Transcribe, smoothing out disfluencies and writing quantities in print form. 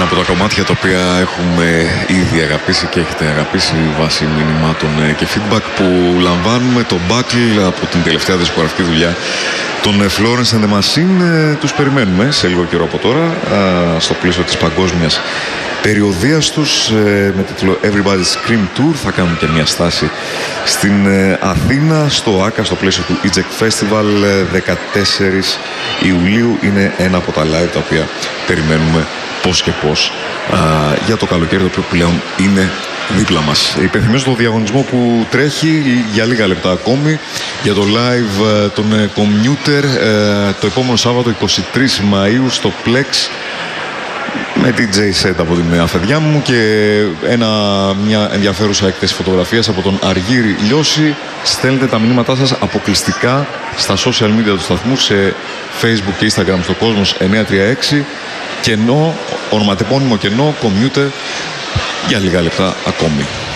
από τα κομμάτια τα οποία έχουμε ήδη αγαπήσει και έχετε αγαπήσει βάσει μηνυμάτων και feedback που λαμβάνουμε, το Buckle από την τελευταία δισκογραφική δουλειά των Florence and the Machine. Τους περιμένουμε σε λίγο καιρό από τώρα στο πλαίσιο της παγκόσμιας περιοδίας τους με τίτλο Everybody's Scream Tour. Θα κάνουμε και μια στάση στην Αθήνα, στο ΆΚΑ, στο πλαίσιο του Eject Festival 14 Ιουλίου. Είναι ένα από τα live τα οποία περιμένουμε πώς και πώς για το καλοκαίρι, το οποίο πλέον είναι δίπλα μας. Υπενθυμίζω το διαγωνισμό που τρέχει για λίγα λεπτά ακόμη για το live των Commuter το επόμενο Σάββατο 23 Μαΐου στο Plex, με DJ set από την αφεντιά μου και μια ενδιαφέρουσα έκθεση φωτογραφίας από τον Αργύρη Λιώση. Στέλνετε τα μηνύματά σας αποκλειστικά στα social media του σταθμού, σε Facebook και Instagram, στο Κόσμος 936, κενό, ονοματεπώνυμο κενό, Commuter, για λίγα λεπτά ακόμη.